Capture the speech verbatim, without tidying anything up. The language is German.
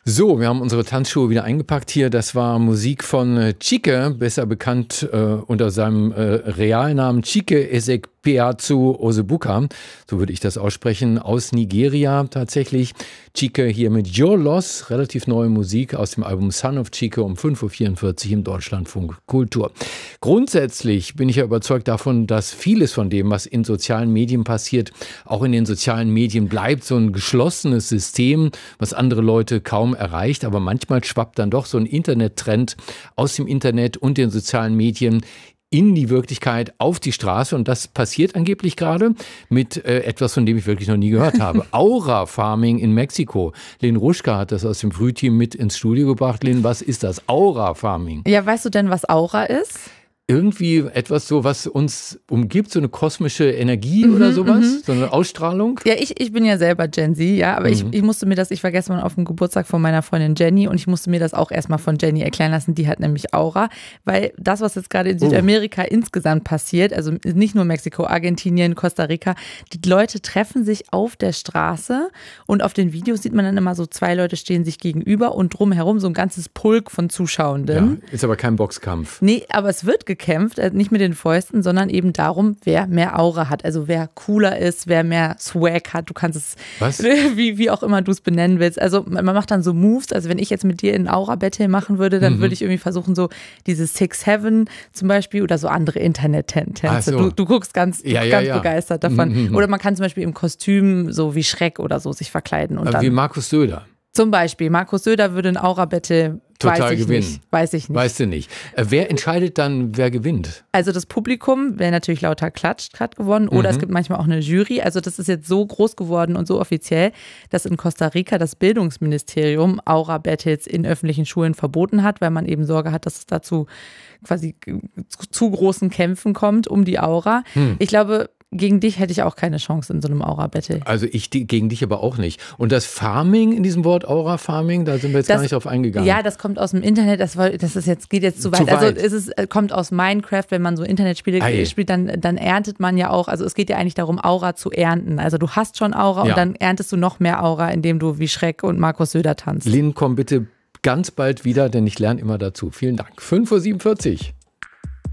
So, wir haben unsere Tanzschuhe wieder eingepackt hier. Das war Musik von äh, Chike, besser bekannt äh, unter seinem äh, Realnamen Chike Ezekpeazu Ozubuka. So würde ich das aussprechen. Aus Nigeria tatsächlich. Chike hier mit Your Loss, relativ neue Musik aus dem Album Son of Chike um fünf Uhr vierundvierzig im Deutschlandfunk Kultur. Grundsätzlich bin ich ja überzeugt davon, dass vieles von dem, was in sozialen Medien passiert, auch in den sozialen Medien bleibt. So ein geschlossenes System, was andere Leute kaum erreicht, aber manchmal schwappt dann doch so ein Internettrend aus dem Internet und den sozialen Medien in die Wirklichkeit, auf die Straße, und das passiert angeblich gerade mit äh, etwas, von dem ich wirklich noch nie gehört habe. Aura-Farming in Mexiko. Lynn Ruschka hat das aus dem Frühteam mit ins Studio gebracht. Lynn, was ist das? Aura-Farming. Ja, weißt du denn, was Aura ist? Irgendwie etwas so, was uns umgibt, so eine kosmische Energie Mhm, oder sowas, mhm. so eine Ausstrahlung. Ja, ich, ich bin ja selber Gen Z, ja, aber Mhm. ich, ich musste mir das, ich war gestern auf dem Geburtstag von meiner Freundin Jenny und ich musste mir das auch erstmal von Jenny erklären lassen, die hat nämlich Aura, weil das, was jetzt gerade in Südamerika oh. insgesamt passiert, also nicht nur Mexiko, Argentinien, Costa Rica, die Leute treffen sich auf der Straße und auf den Videos sieht man dann immer so, zwei Leute stehen sich gegenüber und drumherum so ein ganzes Pulk von Zuschauenden. Ja, ist aber kein Boxkampf. Nee, aber es wird gekämpft, nicht mit den Fäusten, sondern eben darum, wer mehr Aura hat. Also wer cooler ist, wer mehr Swag hat. Du kannst es, Was? Wie, wie auch immer du es benennen willst. Also man macht dann so Moves. Also wenn ich jetzt mit dir ein Aura-Battle machen würde, dann mhm. würde ich irgendwie versuchen, so dieses Six Heaven zum Beispiel oder so andere Internet-Tänze. So. Du, du guckst ganz, ja, ja, ganz ja. begeistert davon. Mhm. Oder man kann zum Beispiel im Kostüm so wie Schreck oder so sich verkleiden. Und Aber dann, wie Markus Söder. Zum Beispiel, Markus Söder würde ein Aura-Battle total weiß ich gewinnen. Nicht, weiß ich nicht. Weißt du nicht. Äh, wer entscheidet dann, wer gewinnt? Also das Publikum, wer natürlich lauter klatscht, hat gewonnen. Oder Mhm. es gibt manchmal auch eine Jury. Also das ist jetzt so groß geworden und so offiziell, dass in Costa Rica das Bildungsministerium Aura-Battles in öffentlichen Schulen verboten hat, weil man eben Sorge hat, dass es dazu quasi zu, zu großen Kämpfen kommt um die Aura. Hm. Ich glaube, gegen dich hätte ich auch keine Chance in so einem Aura-Battle. Also ich gegen dich aber auch nicht. Und das Farming in diesem Wort, Aura-Farming, da sind wir jetzt das, gar nicht drauf eingegangen. Ja, das kommt aus dem Internet, das, das ist jetzt, geht jetzt zu weit. Zu weit. Also es ist, kommt aus Minecraft, wenn man so Internetspiele Ei. spielt, dann, dann erntet man ja auch, also es geht ja eigentlich darum, Aura zu ernten. Also du hast schon Aura ja. und dann erntest du noch mehr Aura, indem du wie Schreck und Markus Söder tanzt. Lynn, komm bitte ganz bald wieder, denn ich lerne immer dazu. Vielen Dank. fünf Uhr siebenundvierzig.